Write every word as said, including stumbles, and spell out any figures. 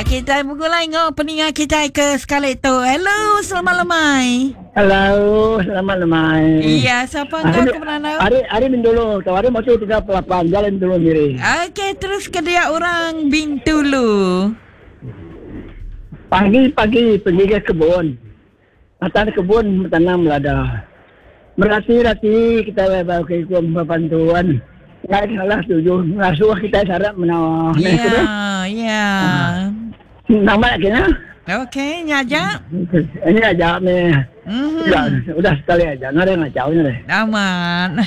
Ya, kita mulai ngok peningat kita ke sekali tu. Hello, selamat lemai. Halo, selamat lemai. Iya, siapa enggak ke mana? Hari hari min dulu. Tawari masuk tiga puluh delapan jalan dulu miri. Okey, terus ke dia orang Bintulu. Pagi-pagi pergi ke kebun. Mata kebun tanam lada. Merati-rati kita bawa ke bantuan. Nggak salah tujuh. Ngasuh kita syarat menawar. Ya, ya. Nama lagi na? Okey, nyajak. Ini aja ni. Mhm. Udah, udah sekali aja. Nggak ada yang ngacau ni. Aman.